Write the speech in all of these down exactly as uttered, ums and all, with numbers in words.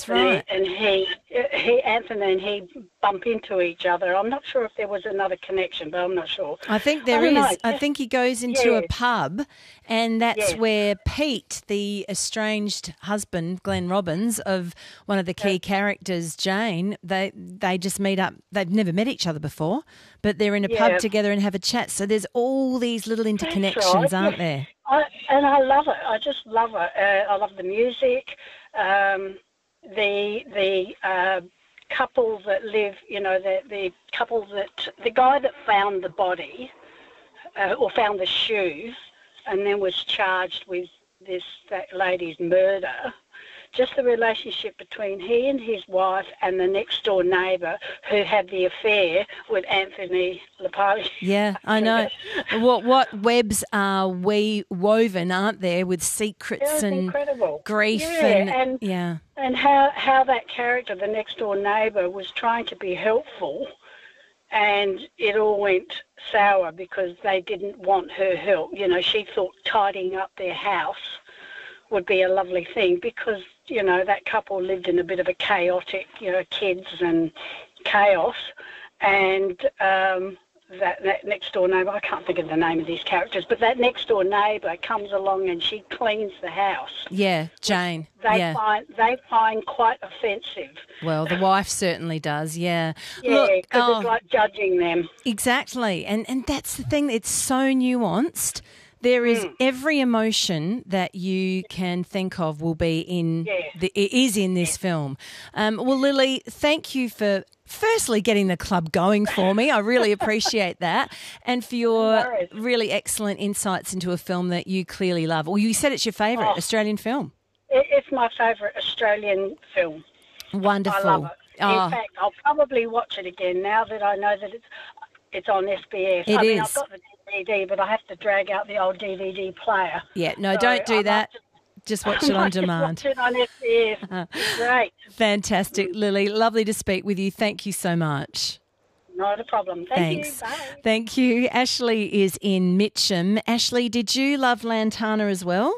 That's right. And he, he, Anthony and he bump into each other. I'm not sure if there was another connection, but I'm not sure. I think I there don't know, is. I just- think he goes into yeah. a pub, and that's Yeah. where Pete, the estranged husband, Glenn Robbins, of one of the key characters, Jane, they they just meet up. They've never met each other before, but they're in a Yeah. pub together and have a chat. So there's all these little That's interconnections, right, aren't yeah. there? I, and I love it. I just love it. Uh, I love the music. Um, the the uh, couple that live, you know, the the couple that the guy that found the body uh, or found the shoe, and then was charged with this that lady's murder. Just the relationship between he and his wife and the next door neighbour who had the affair with Anthony LaPaglia. Yeah, I know. What what webs are we woven, aren't there, with secrets It was and incredible. grief Yeah, and, and yeah. and how how that character, the next door neighbour, was trying to be helpful, and it all went sour because they didn't want her help. You know, she thought tidying up their house would be a lovely thing because, you know, that couple lived in a bit of a chaotic, you know, kids and chaos, and um, that, that next door neighbour, I can't think of the name of these characters, but that next door neighbour comes along and she cleans the house. Yeah, Jane. They yeah. find they find quite offensive. Well, the wife certainly does, yeah. Yeah, Look, because oh, it's like judging them. exactly. And and that's the thing, it's so nuanced. There is Mm. every emotion that you can think of will be in Yeah. the it is in this film. Um, well, Lily, thank you for firstly getting the club going for me. I really appreciate that, and for your No worries. really excellent insights into a film that you clearly love. Well, you said it's your favourite Oh. Australian film. It, it's my favourite Australian film. Wonderful. I love it. Oh. In fact, I'll probably watch it again now that I know that it's it's on S B S. It I mean, is. I've got the D V D, but I have to drag out the old D V D player. Yeah, no, So don't I do might that. just- Just watch I it on might just demand. watch it on S B S. Great. Fantastic, Lily. Lovely to speak with you. Thank you so much. Not a problem. Thank Thanks. you. Bye. Thank you. Ashley is in Mitcham. Ashley, did you love Lantana as well?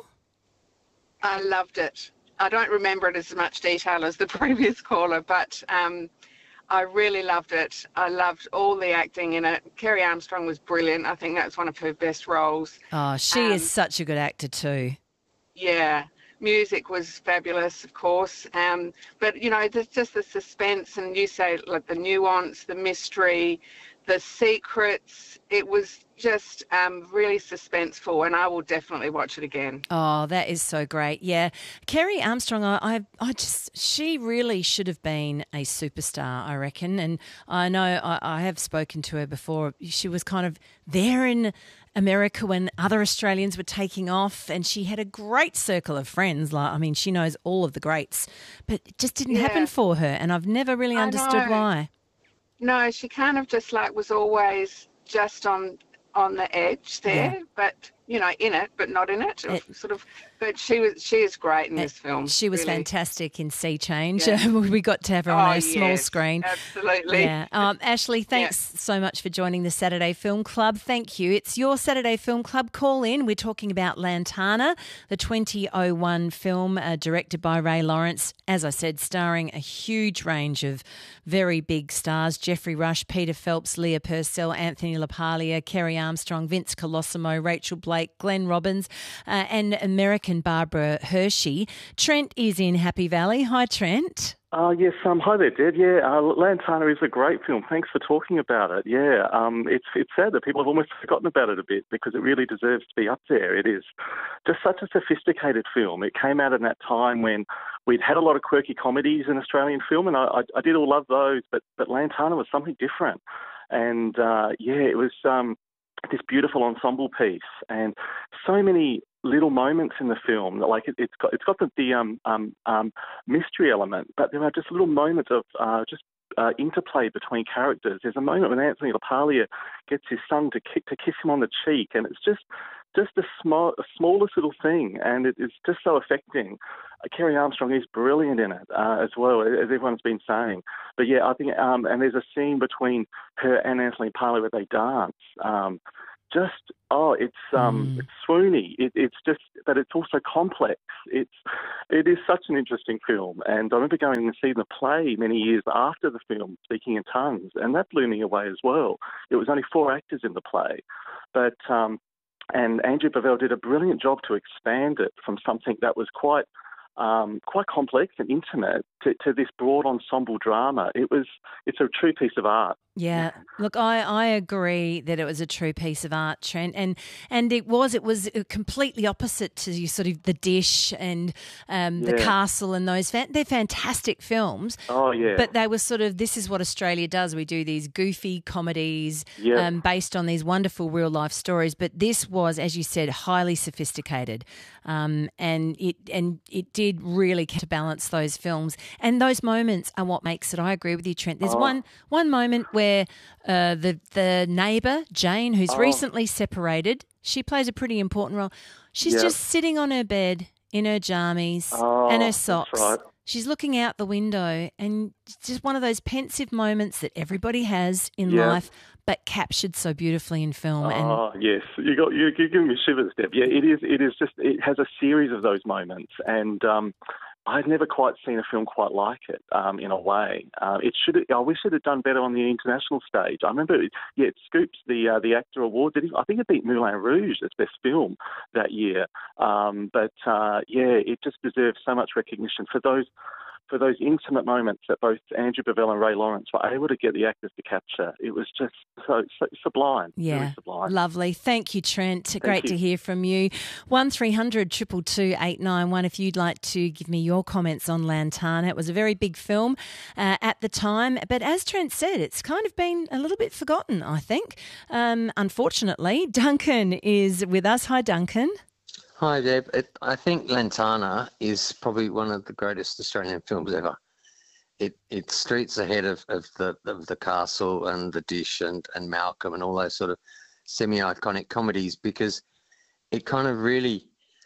I loved it. I don't remember it as much detail as the previous caller, but um, I really loved it. I loved all the acting in it. Kerry Armstrong was brilliant. I think that's one of her best roles. Oh, she Um, is such a good actor too. Yeah. Music was fabulous, of course. Um, but, you know, there's just the suspense, and you say, like, the nuance, the mystery, the secrets. It was just um, really suspenseful, and I will definitely watch it again. Oh, that is so great. Yeah. Kerry Armstrong, I, I, I just, she really should have been a superstar, I reckon. And I know I, I have spoken to her before. She was kind of there in America when other Australians were taking off, and she had a great circle of friends. Like, I mean, she knows all of the greats, but it just didn't Yeah. happen for her. And I've never really I understood know. why. No, she kind of just like was always just on on the edge there, Yeah. but you know, in it, but not in it. It- sort of. But she was she is great in this film. She was really. fantastic in Sea Change. Yeah. We got to have her on Oh, a small yes, screen. Absolutely. Yeah. Um, Ashley, thanks so much for joining the Saturday Film Club. Thank you. It's your Saturday Film Club. Call in. We're talking about Lantana, the twenty oh one film uh, directed by Ray Lawrence. As I said, starring a huge range of very big stars. Jeffrey Rush, Peter Phelps, Leah Purcell, Anthony LaPaglia, Kerry Armstrong, Vince Colosimo, Rachel Blake, Glenn Robbins, uh, and American Barbara Hershey. Trent is in Happy Valley. Hi, Trent. Uh, yes, um, hi there, Dad. Yeah, uh, Lantana is a great film. Thanks for talking about it. Yeah, um, it's it's sad that people have almost forgotten about it a bit because it really deserves to be up there. It is just such a sophisticated film. It came out in that time when we'd had a lot of quirky comedies in Australian film, and I, I, I did all love those, but, but Lantana was something different. And, uh, yeah, it was um, this beautiful ensemble piece and so many little moments in the film. Like it, it's got it's got the, the um, um, um, mystery element, but there are just little moments of uh, just uh, interplay between characters. There's a moment when Anthony LaPaglia gets his son to kick, to kiss him on the cheek, and it's just just the small, smallest little thing, and it is just so affecting. Uh, Kerry Armstrong is brilliant in it uh, as well, as everyone's been saying. But yeah, I think, um, and there's a scene between her and Anthony LaPaglia where they dance. Um, just, oh, it's um, Mm. it's swoony. It, it's just, but it's also complex. It's, it is such an interesting film. And I remember going and seeing the play many years after the film, Speaking in Tongues, and that blew me away as well. It was only four actors in the play, but um, and Andrew Bovell did a brilliant job to expand it from something that was quite. Um, quite complex and intimate to, to this broad ensemble drama. It was, it's a true piece of art. Yeah, look, I, I agree that it was a true piece of art, Trent, and and it was it was completely opposite to you sort of The Dish and um, The Yeah. Castle and those. Fan- they're fantastic films. Oh, yeah. But they were sort of, this is what Australia does. We do these goofy comedies Yeah. um, based on these wonderful real life stories. But this was, as you said, highly sophisticated, um, and it and it did really counterbalance those films. And those moments are what makes it. I agree with you, Trent. There's Oh. one one moment where uh, the the neighbour Jane, who's Oh. recently separated, she plays a pretty important role. She's Yeah. just sitting on her bed in her jammies Oh, and her that's socks. right. She's looking out the window, and it's just one of those pensive moments that everybody has in Yeah. life, but captured so beautifully in film. And Oh yes, you got you you're giving me shivers, Deb. Yeah, it is. It is just. It has a series of those moments, and um, I've never quite seen a film quite like it. Um, in a way, uh, it should. I wish it had done better on the international stage. I remember, it, yeah, it scooped the uh, the actor award. Did it? I think it beat Moulin Rouge as best film that year. Um, but uh, yeah, it just deserves so much recognition for those. For those intimate moments that both Andrew Bovell and Ray Lawrence were able to get the actors to capture. It was just so, so sublime. yeah, Really sublime. lovely. Thank you, Trent. Great you. to hear from you. one three hundred two two two eight nine one if you'd like to give me your comments on Lantana. It was a very big film uh, at the time, but as Trent said, it's kind of been a little bit forgotten, I think. Um, unfortunately, Duncan is with us. Hi, Duncan. Hi, Deb. It, I think Lantana is probably one of the greatest Australian films ever. It it streets ahead of, of the of the Castle and The Dish and, and Malcolm and all those sort of semi-iconic comedies, because it kind of really,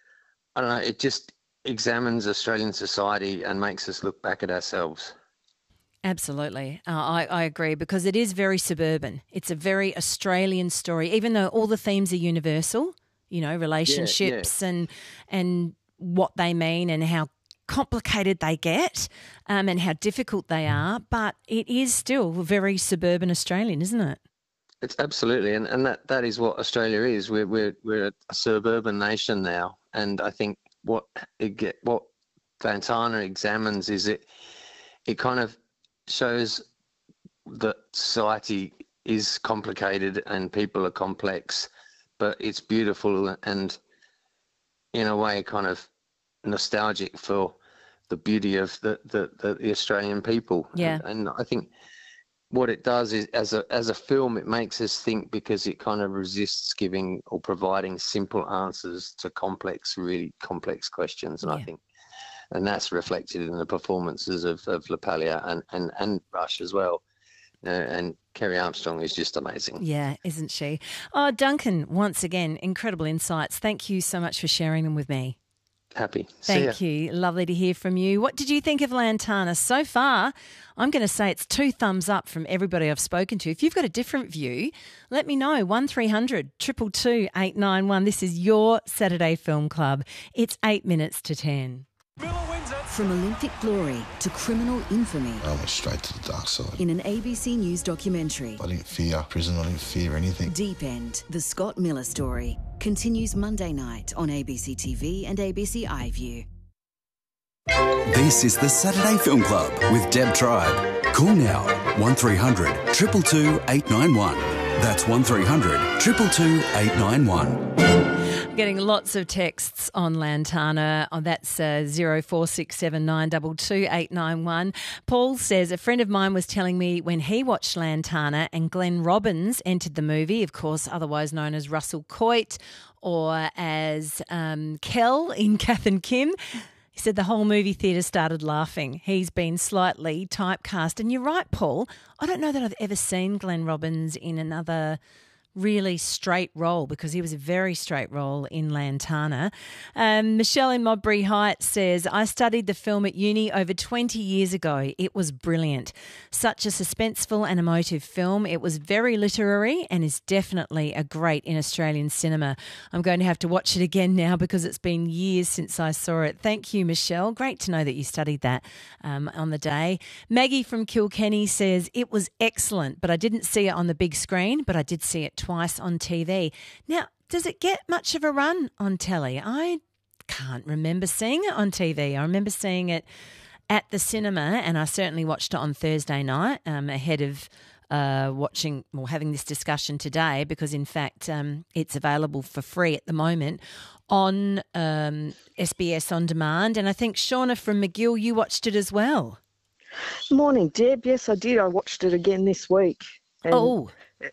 I don't know, it just examines Australian society and makes us look back at ourselves. Absolutely. Uh, I, I agree, because it is very suburban. It's a very Australian story, even though all the themes are universal, you know, relationships and and what they mean and how complicated they get um, and how difficult they are. But it is still very suburban Australian, isn't it? It's absolutely, and, and that, that is what Australia is. We're we're we're a suburban nation now, and I think what it get what Lantana examines is it it kind of shows that society is complicated and people are complex, but it's beautiful and in a way kind of nostalgic for the beauty of the the, the, the Australian people. Yeah. And, and I think what it does is, as a as a film, it makes us think, because it kind of resists giving or providing simple answers to complex, really complex questions. And Yeah. I think, and that's reflected in the performances of, of LaPaglia and, and, and Rush as well. Uh, and Kerry Armstrong is just amazing. Yeah, isn't she? Oh, Duncan, once again, incredible insights. Thank you so much for sharing them with me. Happy. See ya. Thank you. Lovely to hear from you. What did you think of Lantana? So far, I'm going to say it's two thumbs up from everybody I've spoken to. If you've got a different view, let me know. one three hundred two two two eight nine one. This is your Saturday Film Club. It's eight minutes to ten. From Olympic glory to criminal infamy I went straight to the dark side. in an A B C News documentary. I didn't fear prison, I didn't fear anything. Deep End, the Scott Miller story, continues Monday night on A B C T V and A B C iView. This is the Saturday Film Club with Deb Tribe. Call now one three hundred two two two eight nine one. That's one three hundred two two two eight nine one. Getting lots of texts on Lantana. Oh, that's uh, zero four six seven nine two two eight nine one. Paul says, a friend of mine was telling me when he watched Lantana and Glenn Robbins entered the movie, of course, otherwise known as Russell Coit or as um, Kel in Kath and Kim. He said the whole movie theatre started laughing. He's been slightly typecast. And you're right, Paul. I don't know that I've ever seen Glenn Robbins in another really straight role, because he was a very straight role in Lantana. Um, Michelle in Modbury Heights says, I studied the film at uni over twenty years ago. It was brilliant. Such a suspenseful and emotive film. It was very literary and is definitely a great in Australian cinema. I'm going to have to watch it again now because it's been years since I saw it. Thank you, Michelle. Great to know that you studied that um, on the day. Maggie from Kilkenny says, it was excellent, but I didn't see it on the big screen, but I did see it twice on T V. Now, does it get much of a run on telly? I can't remember seeing it on T V. I remember seeing it at the cinema, and I certainly watched it on Thursday night um, ahead of uh, watching or having this discussion today, because in fact um, it's available for free at the moment on um, S B S On Demand. And I think Shauna from McGill, you watched it as well. Morning, Deb. Yes, I did. I watched it again this week. And oh.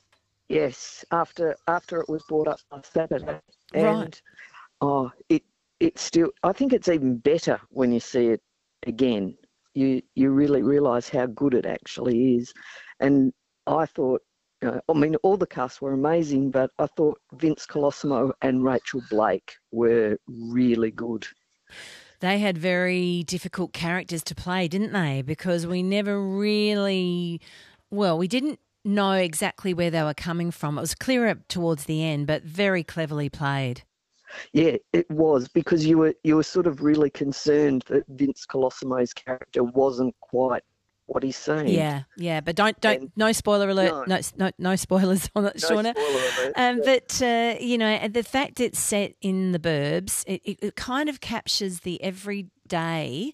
Yes, after after it was brought up on Saturday. And, right. Oh, it it still. I think it's even better when you see it again. You you really realise how good it actually is. And I thought, you know, I mean, all the casts were amazing, but I thought Vince Colosimo and Rachel Blake were really good. They had very difficult characters to play, didn't they? Because we never really, well, we didn't know exactly where they were coming from. It was clearer towards the end, but very cleverly played. Yeah, it was, because you were you were sort of really concerned that Vince Colosimo's character wasn't quite what he's saying. Yeah, yeah, but don't don't and, no spoiler alert, no, no no, no spoilers on it, no Shauna. Spoiler alert, um, yeah. But uh, you know, the fact it's set in the burbs, it, it, it kind of captures the everyday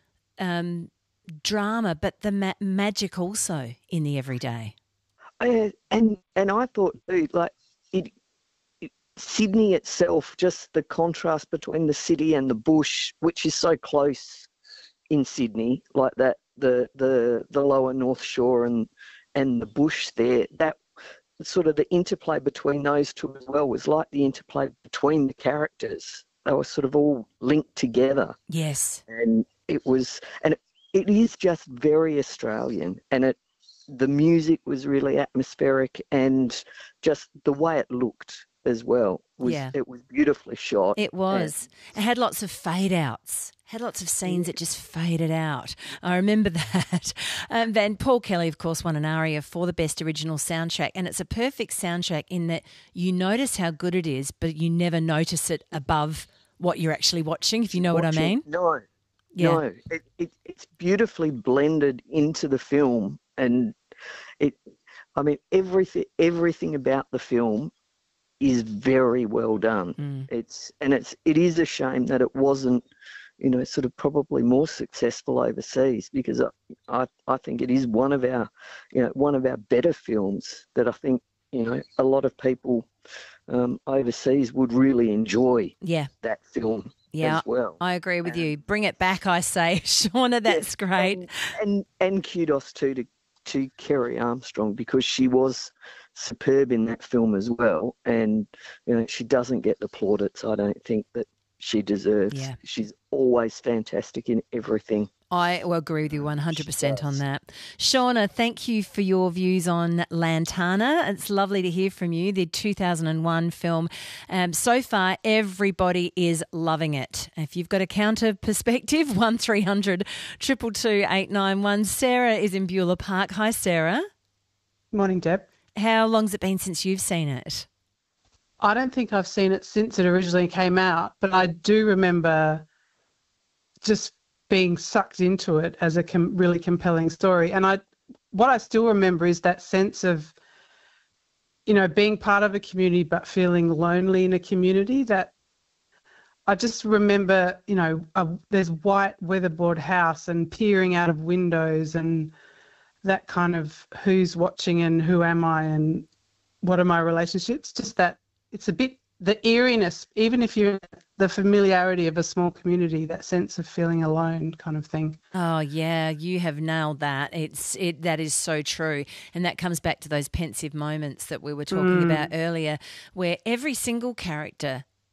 um, drama, but the ma- magic also in the everyday. Uh, and and I thought, too, like it, it, Sydney itself, just the contrast between the city and the bush, which is so close in Sydney, like that, the the the lower North Shore and and the bush there, that sort of the interplay between those two as well was like the interplay between the characters. They were sort of all linked together. Yes, and it was, and it, it is just very Australian, and it. The music was really atmospheric, and just the way it looked as well was yeah. it was beautifully shot. It was. And it had lots of fade outs. Had lots of scenes that just faded out. I remember that. Um, then Paul Kelly, of course, won an ARIA for the best original soundtrack, and it's a perfect soundtrack in that you notice how good it is, but you never notice it above what you're actually watching, if you know watching, what I mean. No, yeah. no, it, it, it's beautifully blended into the film. And it, I mean, everything, everything about the film is very well done. Mm. It's, and it's, it is a shame that it wasn't, you know, sort of probably more successful overseas, because I, I, I think it is one of our, you know, one of our better films that I think, you know, a lot of people um, overseas would really enjoy. Yeah. That film. Yeah, as well. I agree with um, you. Bring it back, I say, Shauna. That's yes, great. And, and and kudos too to. to Kerry Armstrong, because she was superb in that film as well, and you know she doesn't get the plaudits I don't think that she deserves. Yeah. She's always fantastic in everything. I will agree with you one hundred percent on that. Shauna, thank you for your views on Lantana. It's lovely to hear from you, the two thousand one film. Um, so far, everybody is loving it. If you've got a counter perspective, one three hundred two two two eight nine one. Sarah is in Beulah Park. Hi, Sarah. Morning, Deb. How long's it been since you've seen it? I don't think I've seen it since it originally came out, but I do remember just being sucked into it as a com- really compelling story. And I, what I still remember is that sense of, you know, being part of a community but feeling lonely in a community. That I just remember, you know, a, there's white weatherboard house and peering out of windows and that kind of who's watching and who am I and what are my relationships. Just that it's a bit, the eeriness, even if you're the familiarity of a small community, that sense of feeling alone kind of thing. Oh yeah, you have nailed that. It's it that is so true. And that comes back to those pensive moments that we were talking mm. about earlier, where every single character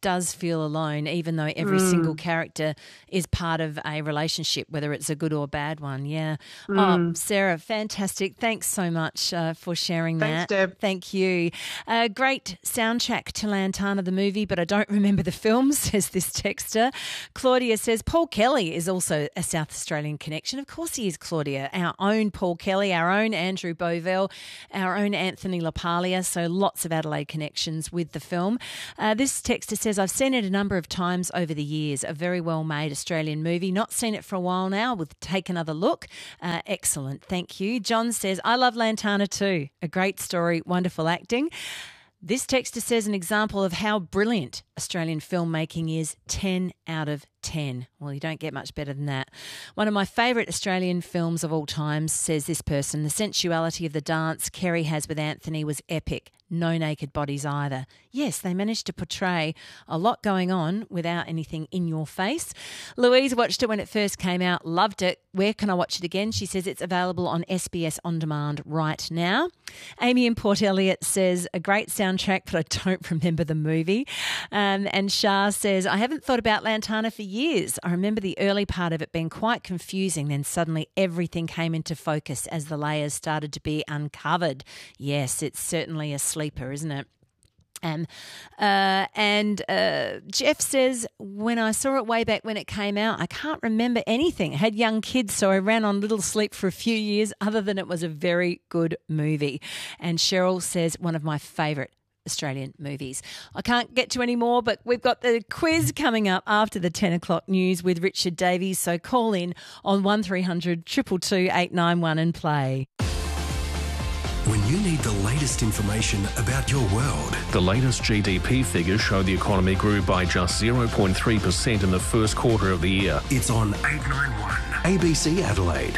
does feel alone, even though every Mm. single character is part of a relationship, whether it's a good or bad one. Yeah. Oh, Mm. Sarah, fantastic. Thanks so much uh, for sharing Thanks, that. Deb. Thank you. Uh, great soundtrack to Lantana, the movie, but I don't remember the film, says this texter. Claudia says, Paul Kelly is also a South Australian connection. Of course he is, Claudia. Our own Paul Kelly, our own Andrew Bovell, our own Anthony LaPaglia. So lots of Adelaide connections with the film. Uh, this texter says, I've seen it a number of times over the years. A very well-made Australian movie. Not seen it for a while now. We'll take another look. Uh, excellent. Thank you. John says, I love Lantana too. A great story, wonderful acting. This texter says an example of how brilliant Australian filmmaking is, ten out of ten. Well, you don't get much better than that. One of my favourite Australian films of all time, says this person, the sensuality of the dance Kerry has with Anthony was epic. No naked bodies either. Yes, they managed to portray a lot going on without anything in your face. Louise watched it when it first came out, loved it. Where can I watch it again? She says it's available on S B S On Demand right now. Amy in Port Elliot says, a great soundtrack, but I don't remember the movie. Um, and Shah says, I haven't thought about Lantana for years. I remember the early part of it being quite confusing. Then suddenly everything came into focus as the layers started to be uncovered. Yes, it's certainly a sleeper, isn't it? Um, uh, and uh, Jeff says, when I saw it way back when it came out, I can't remember anything. I had young kids, so I ran on little sleep for a few years, other than it was a very good movie. And Cheryl says, one of my favourite Australian movies. I can't get to any more, but we've got the quiz coming up after the ten o'clock news with Richard Davies. So call in on one three hundred two two two eight nine one and play. When you need the latest information about your world. The latest G D P figures show the economy grew by just zero point three percent in the first quarter of the year. It's on eight ninety-one A B C Adelaide.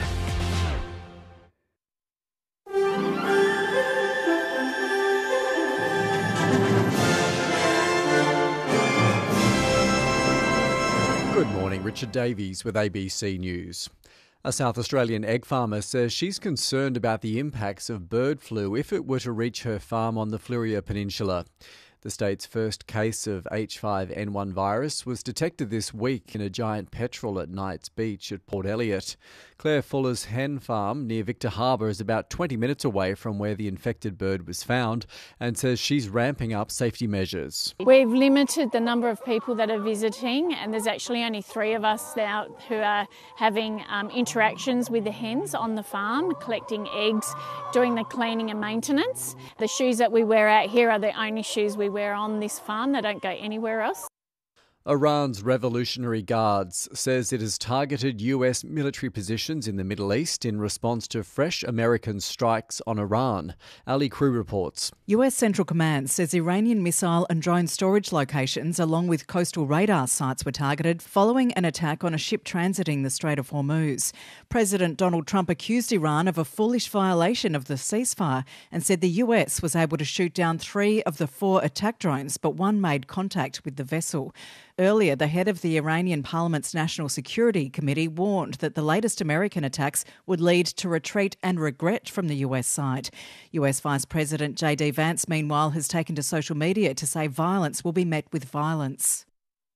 Good morning, Richard Davies with A B C News. A South Australian egg farmer says she's concerned about the impacts of bird flu if it were to reach her farm on the Fleurieu Peninsula. The state's first case of H five N one virus was detected this week in a giant petrel at Knights Beach at Port Elliot. Claire Fuller's hen farm near Victor Harbour is about twenty minutes away from where the infected bird was found and says she's ramping up safety measures. We've limited the number of people that are visiting, and there's actually only three of us now who are having um, interactions with the hens on the farm, collecting eggs, doing the cleaning and maintenance. The shoes that we wear out here are the only shoes we wear on this farm. They don't go anywhere else. Iran's Revolutionary Guards says it has targeted U S military positions in the Middle East in response to fresh American strikes on Iran. Ali Crew reports. U S Central Command says Iranian missile and drone storage locations along with coastal radar sites were targeted following an attack on a ship transiting the Strait of Hormuz. President Donald Trump accused Iran of a foolish violation of the ceasefire and said the U S was able to shoot down three of the four attack drones, but one made contact with the vessel. Earlier, the head of the Iranian Parliament's National Security Committee warned that the latest American attacks would lead to retreat and regret from the U S side. U S Vice President J D Vance, meanwhile, has taken to social media to say violence will be met with violence.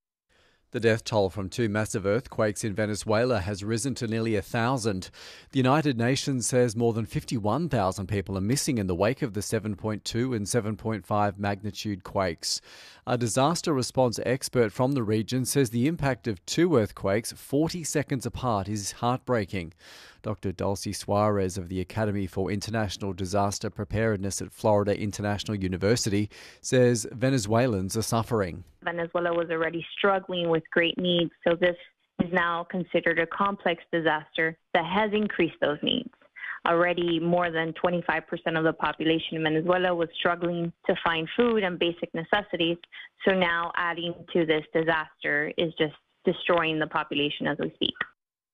The death toll from two massive earthquakes in Venezuela has risen to nearly a thousand. The United Nations says more than fifty-one thousand people are missing in the wake of the seven point two and seven point five magnitude quakes. A disaster response expert from the region says the impact of two earthquakes forty seconds apart is heartbreaking. Doctor Dulcie Suarez of the Academy for International Disaster Preparedness at Florida International University says Venezuelans are suffering. Venezuela was already struggling with great needs, so this is now considered a complex disaster that has increased those needs. Already more than twenty-five percent of the population in Venezuela was struggling to find food and basic necessities, so now adding to this disaster is just destroying the population as we speak.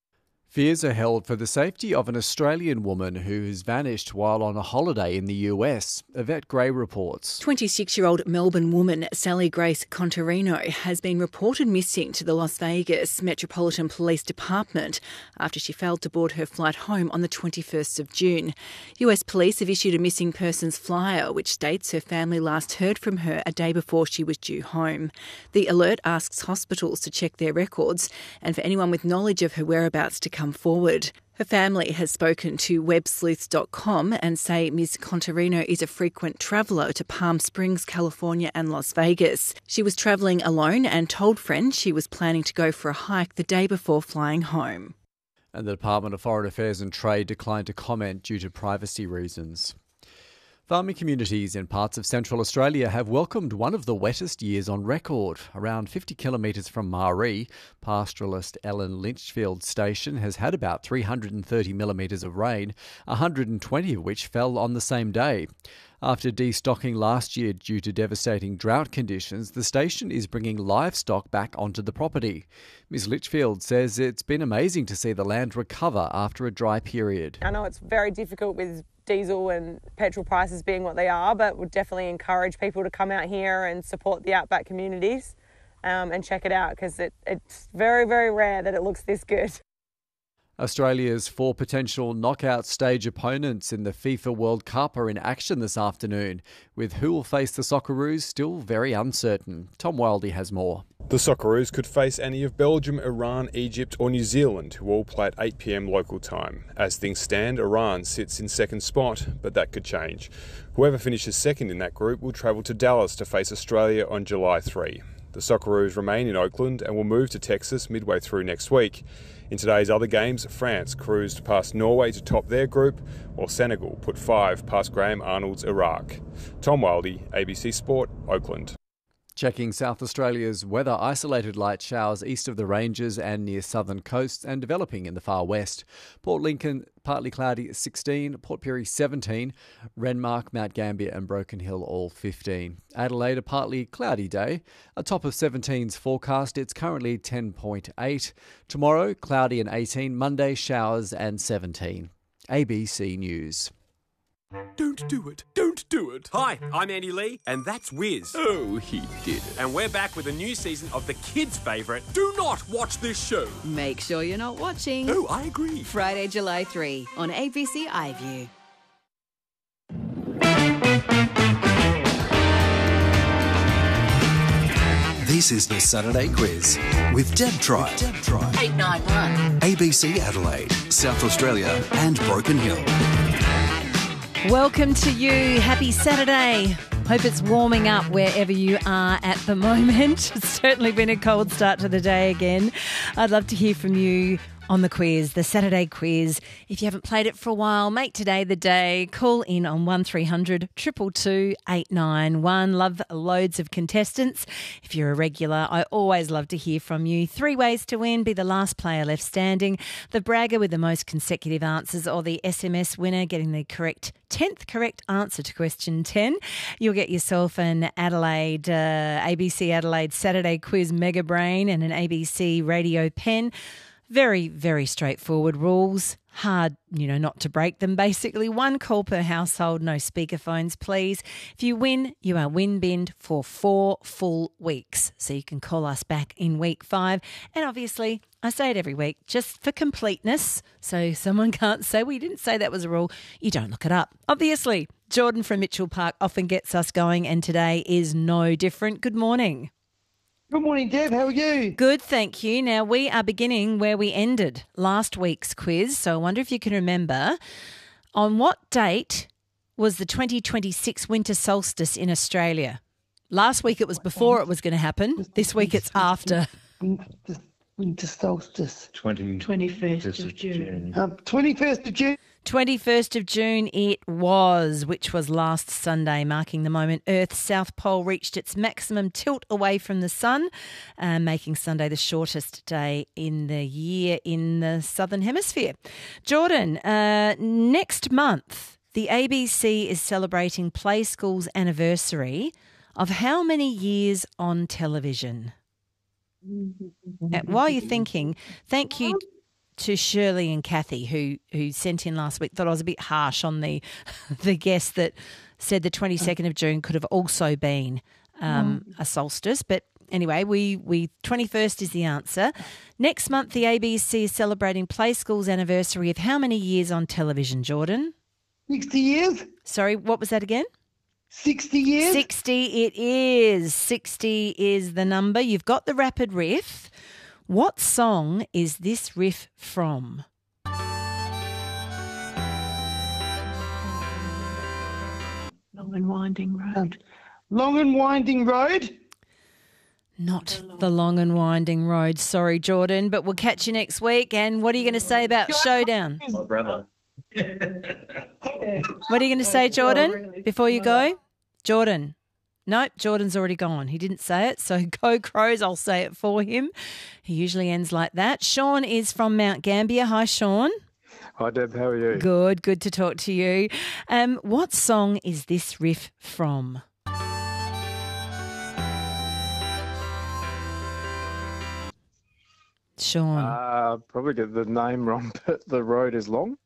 Fears are held for the safety of an Australian woman who has vanished while on a holiday in the U S. Yvette Gray reports. twenty-six-year-old Melbourne woman Sally Grace Contarino has been reported missing to the Las Vegas Metropolitan Police Department after she failed to board her flight home on the twenty-first of June. U S police have issued a missing persons flyer which states her family last heard from her a day before she was due home. The alert asks hospitals to check their records and for anyone with knowledge of her whereabouts to come forward. Her family has spoken to web sleuths dot com and say Miz Contarino is a frequent traveller to Palm Springs, California and Las Vegas. She was travelling alone and told friends she was planning to go for a hike the day before flying home. And the Department of Foreign Affairs and Trade declined to comment due to privacy reasons. Farming communities in parts of Central Australia have welcomed one of the wettest years on record. Around fifty kilometres from Maree, pastoralist Ellen Litchfield's station has had about three hundred thirty millimetres of rain, one hundred twenty of which fell on the same day. After destocking last year due to devastating drought conditions, the station is bringing livestock back onto the property. Miz Litchfield says it's been amazing to see the land recover after a dry period. I know it's very difficult with diesel and petrol prices being what they are, but would definitely encourage people to come out here and support the outback communities um, and check it out because it, it's very, very rare that it looks this good. Australia's four potential knockout stage opponents in the FIFA World Cup are in action this afternoon, with who will face the Socceroos still very uncertain. Tom Wildey has more. The Socceroos could face any of Belgium, Iran, Egypt or New Zealand, who all play at eight p m local time. As things stand, Iran sits in second spot, but that could change. Whoever finishes second in that group will travel to Dallas to face Australia on July third. The Socceroos remain in Oakland and will move to Texas midway through next week. In today's other games, France cruised past Norway to top their group, while Senegal put five past Graham Arnold's Iraq. Tom Wildey, A B C Sport, Oakland. Checking South Australia's weather, isolated light showers east of the ranges and near southern coasts and developing in the far west. Port Lincoln, partly cloudy, sixteen. Port Pirie, seventeen. Renmark, Mount Gambier and Broken Hill, all fifteen. Adelaide, a partly cloudy day. A top of seventeen's forecast. It's currently ten point eight. Tomorrow, cloudy and eighteen. Monday, showers and seventeen. A B C News. Don't do it. Don't do it. Hi, I'm Andy Lee, and that's Wiz. Oh, he did it. And we're back with a new season of the kids' favourite, Do Not Watch This Show. Make sure you're not watching. Oh, I agree. Friday, July third on A B C iView. This is the Saturday Quiz with Deb Tribe. Deb Tribe. eight nine one. A B C Adelaide, South Australia and Broken Hill. Welcome to you. Happy Saturday. Hope it's warming up wherever you are at the moment. It's certainly been a cold start to the day again. I'd love to hear from you on the quiz, the Saturday quiz. If you haven't played it for a while, make today the day. Call in on one three hundred two two two eight nine one. Love loads of contestants. If you're a regular, I always love to hear from you. Three ways to win. Be the last player left standing, the bragger with the most consecutive answers, or the S M S winner getting the correct tenth correct answer to question ten. You'll get yourself an Adelaide, uh, A B C Adelaide Saturday Quiz Mega Brain and an A B C radio pen. Very, very straightforward rules. Hard, you know, not to break them. Basically, one call per household, no speakerphones, please. If you win, you are win-binned for four full weeks. So you can call us back in week five. And obviously, I say it every week, just for completeness, so someone can't say, well, you didn't say that was a rule. You don't look it up. Obviously, Jordan from Mitchell Park often gets us going, and today is no different. Good morning. Good morning, Deb. How are you? Good, thank you. Now, we are beginning where we ended last week's quiz, so I wonder if you can remember, on what date was the twenty twenty-six winter solstice in Australia? Last week it was before it was going to happen. This week it's after. Winter solstice. twenty-first of June. Um, twenty-first of June. twenty-first of June it was, which was last Sunday, marking the moment Earth's south pole reached its maximum tilt away from the sun, uh, making Sunday the shortest day in the year in the southern hemisphere. Jordan, uh, next month the A B C is celebrating Play School's anniversary of how many years on television? Uh, while you're thinking, thank you... to Shirley and Kathy, who who sent in last week. Thought I was a bit harsh on the the guess that said the twenty-second of June could have also been um, a solstice. But anyway, we, we twenty-first is the answer. Next month, the A B C is celebrating Play School's anniversary of how many years on television, Jordan? sixty years. Sorry, what was that again? sixty years. sixty it is. sixty is the number. You've got the rapid riff. What song is this riff from? Long and Winding Road. Long and Winding Road. Not the Long and Winding Road. Sorry, Jordan, but we'll catch you next week. And what are you going to say about Showdown? My brother. What are you going to say, Jordan, before you go? Jordan. No, Jordan's already gone. He didn't say it, so go Crows. I'll say it for him. He usually ends like that. Sean is from Mount Gambier. Hi, Sean. Hi, Deb. How are you? Good. Good to talk to you. Um, what song is this riff from? Sean. Uh, probably get the name wrong, but The Road is Long.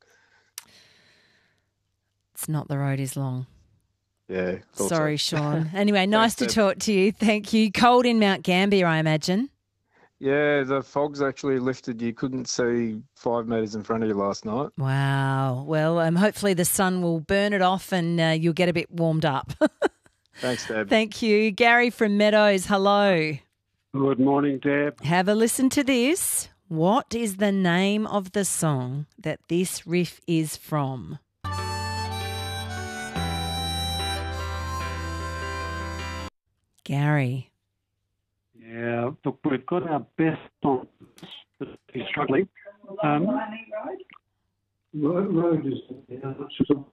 It's not The Road is Long. Yeah. thought Sorry, so. Sean. Anyway, nice Thanks, to Deb. talk to you. Thank you. Cold in Mount Gambier, I imagine. Yeah, the fog's actually lifted. You couldn't see five metres in front of you last night. Wow. Well, um, hopefully the sun will burn it off and uh, you'll get a bit warmed up. Thanks, Deb. Thank you. Gary from Meadows, hello. Good morning, Deb. Have a listen to this. What is the name of the song that this riff is from? Gary. Yeah, look, we've got our best on. He's struggling. Um, road, road is. Yeah, it's just a-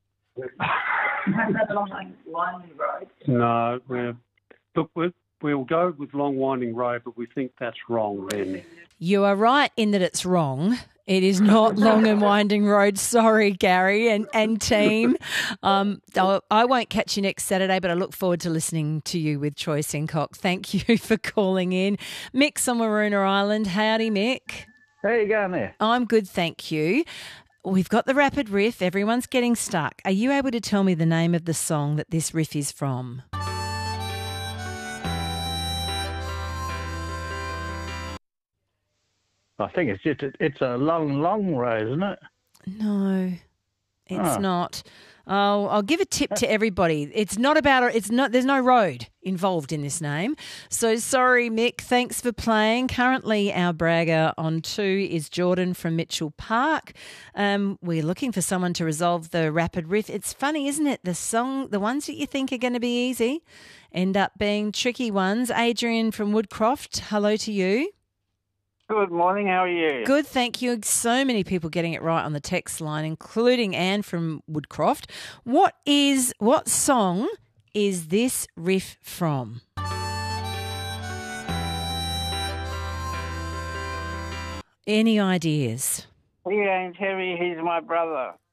no, we're, look, we're, we'll go with Long Winding Road, but we think that's wrong then. You are right in that it's wrong. It is not Long and Winding Road. Sorry, Gary and, and team. Um, I'll- I won't catch you next Saturday, but I look forward to listening to you with Troy Sincock. Thank you for calling in. Mick's on Maroona Island. Howdy, Mick. How you going there? I'm good, thank you. We've got the rapid riff. Everyone's getting stuck. Are you able to tell me the name of the song that this riff is from? I think it's just a, it's a long, long road, isn't it? No, it's Oh. not. Oh, I'll give a tip to everybody. It's not about. It's not. There's no road involved in this name. So sorry, Mick. Thanks for playing. Currently, our bragger on two is Jordan from Mitchell Park. Um, we're looking for someone to resolve the rapid riff. It's funny, isn't it? The song, the ones that you think are going to be easy, end up being tricky ones. Adrian from Woodcroft. Hello to you. Good morning, how are you? Good, thank you. So many people getting it right on the text line, including Anne from Woodcroft. What is what song is this riff from? Any ideas? He ain't heavy, he's my brother.